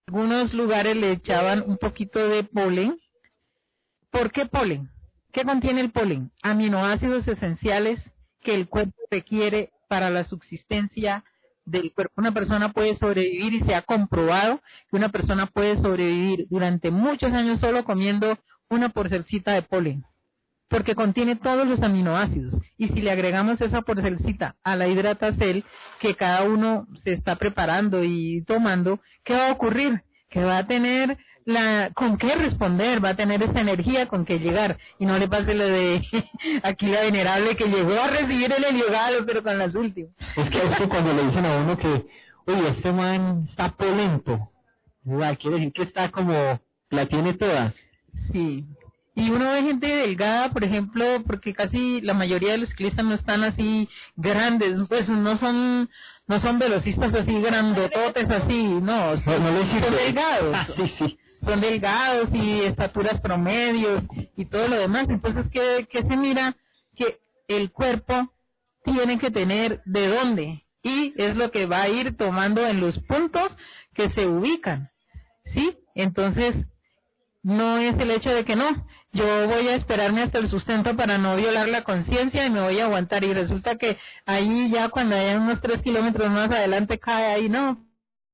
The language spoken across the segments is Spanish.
algunos lugares le echaban un poquito de polen. ¿Por qué polen? ¿Qué contiene el polen? Aminoácidos esenciales que el cuerpo requiere para la subsistencia del cuerpo. Una persona puede sobrevivir y se ha comprobado que una persona puede sobrevivir durante muchos años solo comiendo una porcioncita de polen, porque contiene todos los aminoácidos. Y si le agregamos esa porcioncita a la hidratacel que cada uno se está preparando y tomando, ¿qué va a ocurrir? Que va a tener con qué responder, va a tener esa energía con que llegar, y no le pase lo de aquí la venerable que llegó a recibir el heliogalo pero con las últimas. Es que cuando le dicen a uno que, oye, este man está polento, quiere decir que está como, la tiene toda. Sí, y uno ve gente delgada, por ejemplo, porque casi la mayoría de los ciclistas no están así grandes, pues no son velocistas así grandototes así, no, son delgados. Sí. Son delgados y estaturas promedios y todo lo demás. Entonces, ¿qué se mira? Que el cuerpo tiene que tener de dónde, y es lo que va a ir tomando en los puntos que se ubican, ¿sí? Entonces, no es el hecho de que no, yo voy a esperarme hasta el sustento para no violar la conciencia y me voy a aguantar, y resulta que ahí ya cuando hay unos 3 kilómetros más adelante cae ahí, no.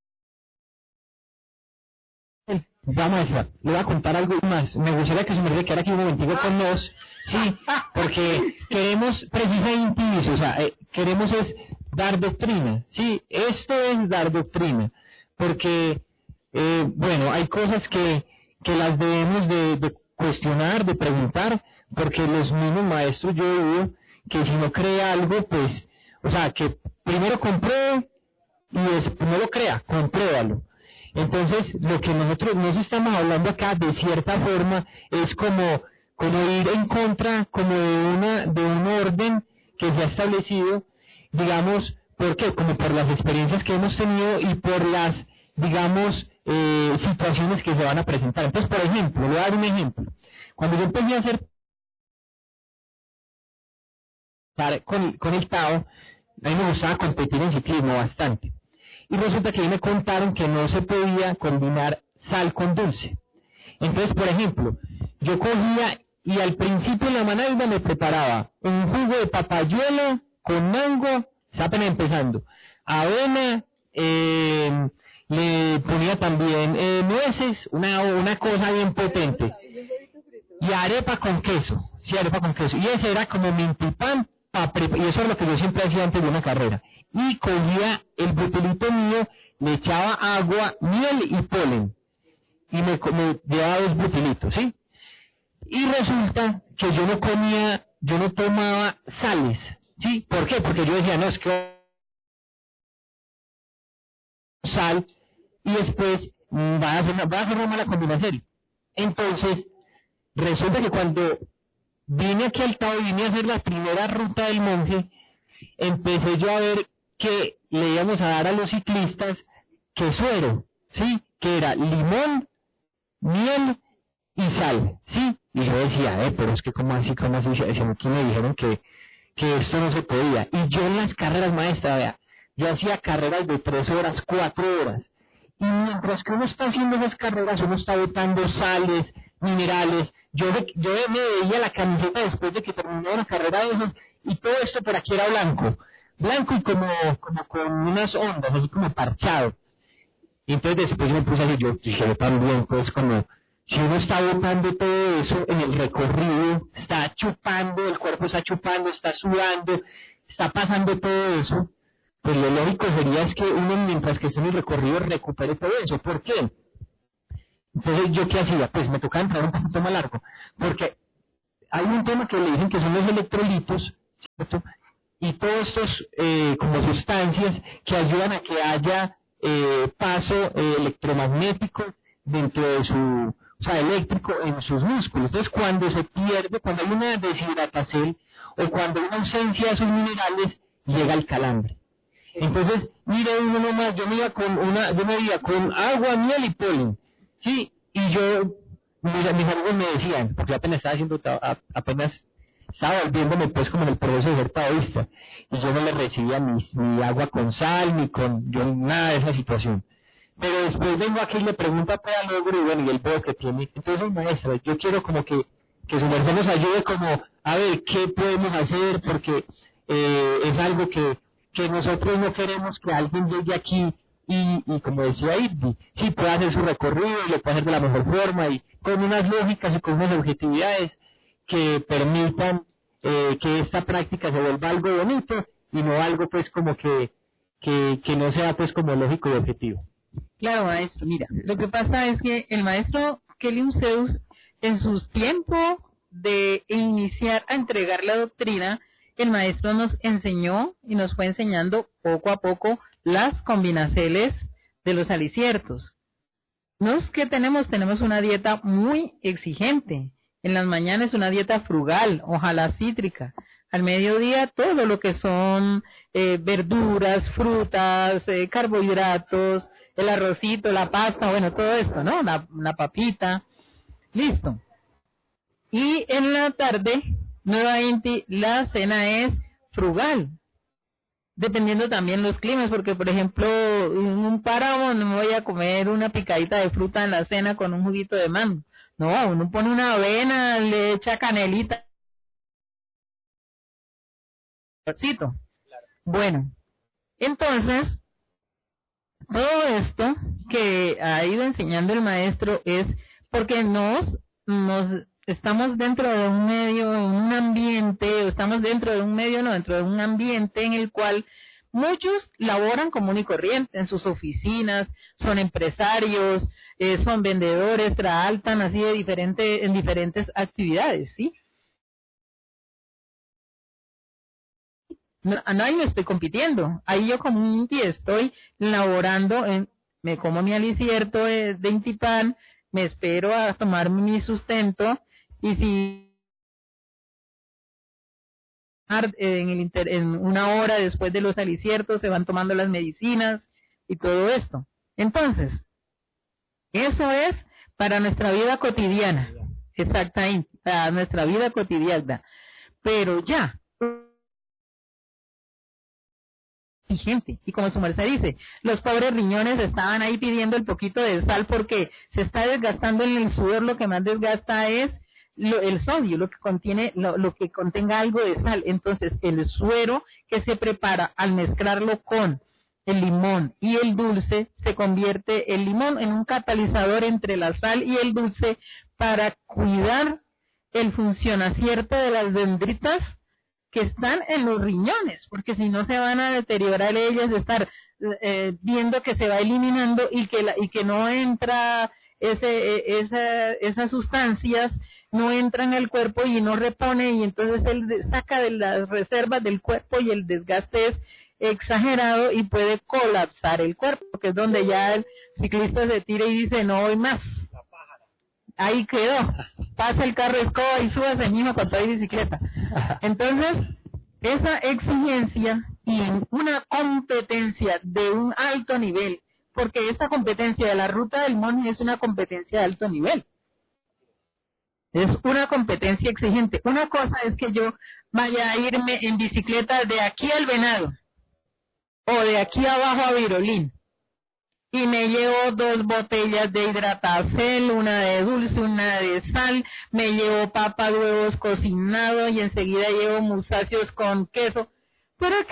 Vamos a le voy a contar algo más. Me gustaría que se me quedara aquí un momentico con nos, sí, porque queremos precisamente eso, o sea, queremos es dar doctrina, sí, esto es dar doctrina, porque, bueno, hay cosas que las debemos de cuestionar, de preguntar, porque los mismos maestros, yo digo, que si no cree algo, pues, o sea, que primero compruebe y después no lo crea, compruébalo. Entonces, lo que nosotros nos estamos hablando acá, de cierta forma, es como ir en contra, como de un orden que se ha establecido, digamos, ¿por qué? Como por las experiencias que hemos tenido y por las, digamos, situaciones que se van a presentar. Entonces, por ejemplo, le voy a dar un ejemplo. Cuando yo empecé a hacer con el Tao, a mí me gustaba competir en ciclismo bastante. Y resulta que ahí me contaron que no se podía combinar sal con dulce. Entonces, por ejemplo, yo cogía y al principio de la manaida me preparaba un jugo de papayuela con mango, está apenas empezando, avena, le ponía también nueces, una cosa bien potente, y arepa con queso, sí, arepa con queso, y ese era como mi pan, y eso es lo que yo siempre hacía antes de una carrera. Y cogía el butelito mío, le echaba agua, miel y polen, y me llevaba 2 butelitos, ¿sí? Y resulta que yo no tomaba sales, ¿sí? ¿Por qué? Porque yo decía, no, es que sal, y después va a ser una mala combinación. Entonces, resulta que cuando vine aquí al Tao y vine a hacer la primera ruta del monje, empecé yo a ver que le íbamos a dar a los ciclistas que suero, ¿sí? Que era limón, miel y sal, ¿sí? Y yo decía, pero es que ¿cómo así? Si aquí me dijeron que esto no se podía. Y yo en las carreras, maestra, vea, yo hacía carreras de 3 horas, 4 horas. Y mientras que uno está haciendo esas carreras, uno está botando sales, minerales. Yo me veía la camiseta después de que terminé una carrera de esas, y todo esto por aquí era blanco. Blanco y como con unas ondas, así como parchado. Y entonces después yo me puse a decir, yo dije, yo también, pues como, si uno está botando todo eso en el recorrido, está chupando, el cuerpo está chupando, está sudando, está pasando todo eso, pues lo lógico sería es que uno mientras que esté en el recorrido recupere todo eso. ¿Por qué? Entonces, ¿yo qué hacía? Pues me tocaba entrar un poquito más largo, porque hay un tema que le dicen que son los electrolitos, ¿cierto? Y todos estos como sustancias que ayudan a que haya paso electromagnético dentro de su, o sea, eléctrico en sus músculos. Entonces, cuando se pierde, cuando hay una deshidratación o cuando hay una ausencia de esos minerales, llega el calambre. Entonces, mire uno nomás, yo me iba con agua, miel y polen, ¿sí? Y mis amigos me decían, porque apenas estaba volviéndome pues como en el proceso de ser taoísta, y yo no le recibía mi agua con sal, ni con, yo nada de esa situación. pero después vengo aquí y le pregunto a Pedalogro y bueno, y el bodo que tiene. Entonces, maestra, yo quiero como que su merced nos ayude como a ver qué podemos hacer, porque es algo que nosotros no queremos que alguien llegue aquí y como decía Irdi, sí puede hacer su recorrido y lo puede hacer de la mejor forma y con unas lógicas y con unas objetividades que permitan que esta práctica se vuelva algo bonito y no algo pues como que no sea pues como lógico y objetivo. Claro, maestro. Mira, lo que pasa es que el maestro Kelly Museus, en sus tiempos de iniciar a entregar la doctrina, el maestro nos enseñó y nos fue enseñando poco a poco las combinaceles de los aliciertos. No es que tenemos una dieta muy exigente. En las mañanas una dieta frugal, ojalá cítrica. Al mediodía todo lo que son verduras, frutas, carbohidratos, el arrocito, la pasta, bueno, todo esto, ¿no? La papita, listo. Y en la tarde, nuevamente, la cena es frugal, dependiendo también los climas, porque por ejemplo, en un páramo no me voy a comer una picadita de fruta en la cena con un juguito de mango. No, uno pone una avena, le echa canelita. Bueno, entonces, todo esto que ha ido enseñando el maestro es porque nos estamos dentro de un medio, en un ambiente, o estamos dentro de un medio, no, dentro de un ambiente en el cual muchos laboran común y corriente en sus oficinas, son empresarios, son vendedores, trabajan así en diferentes actividades, ¿sí? No, ahí no estoy compitiendo, ahí yo como un indie estoy laborando, me como mi alicierto de Intipan, me espero a tomar mi sustento y si en una hora después de los aliciertos se van tomando las medicinas y todo esto. Entonces, eso es para nuestra vida cotidiana, exactamente, para nuestra vida cotidiana, pero ya. Gente. Y como su merced dice, los pobres riñones estaban ahí pidiendo el poquito de sal porque se está desgastando en el sudor, lo que más desgasta es el sodio, lo que contiene, lo que contenga algo de sal. Entonces, el suero que se prepara al mezclarlo con el limón y el dulce, se convierte el limón en un catalizador entre la sal y el dulce para cuidar el funcionacierto de las dendritas que están en los riñones, porque si no se van a deteriorar ellas de estar viendo que se va eliminando y que no entra esas sustancias, no entran al cuerpo y no repone y entonces él saca de las reservas del cuerpo y el desgaste es exagerado y puede colapsar el cuerpo, que es donde ya el ciclista se tira y dice no voy más. Ahí quedó, pasa el carro de escoba y súbase mismo con toda bicicleta. Entonces, esa exigencia y una competencia de un alto nivel, porque esta competencia de la ruta del monje es una competencia de alto nivel. Es una competencia exigente. Una cosa es que yo vaya a irme en bicicleta de aquí al Venado, o de aquí abajo a Virolín. Y me llevo 2 botellas de hidratacel, una de dulce, una de sal, me llevo papa, huevos cocinados y enseguida llevo musacios con queso. ¿Para qué